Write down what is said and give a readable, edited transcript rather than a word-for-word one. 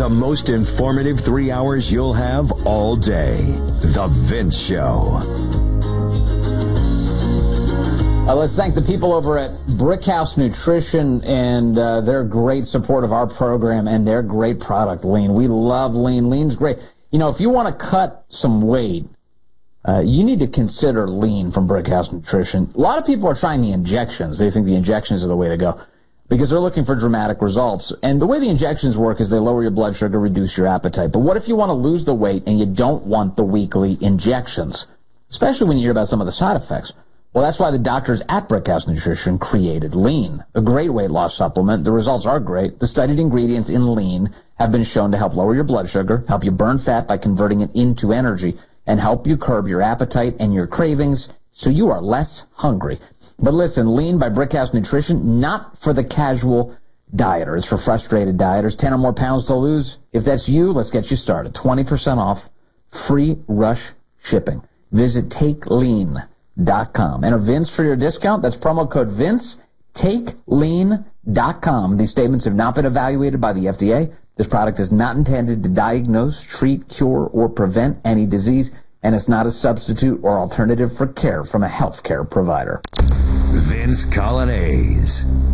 The most informative 3 hours you'll have all day. The Vince Show. Let's thank the people over at Brickhouse Nutrition and their great support of our program and their great product, Lean. We love Lean. Lean's great. You know, if you want to cut some weight, you need to consider Lean from Brickhouse Nutrition. A lot of people are trying the injections. They think the injections are the way to go because they're looking for dramatic results. And the way the injections work is they lower your blood sugar, reduce your appetite. But what if you want to lose the weight and you don't want the weekly injections, especially when you hear about some of the side effects? Well, that's why the doctors at Brickhouse Nutrition created Lean, a great weight loss supplement. The results are great. The studied ingredients in Lean have been shown to help lower your blood sugar, help you burn fat by converting it into energy, and help you curb your appetite and your cravings so you are less hungry. But listen, Lean by Brickhouse Nutrition, not for the casual dieter. It's for frustrated dieters. 10 or more pounds to lose. If that's you, let's get you started. 20% off, free rush shipping. Visit TakeLean.com. Enter Vince for your discount. That's promo code Vince. TakeLean.com. These statements have not been evaluated by the FDA. This product is not intended to diagnose, treat, cure, or prevent any disease, and it's not a substitute or alternative for care from a healthcare provider. Vince Coglianese.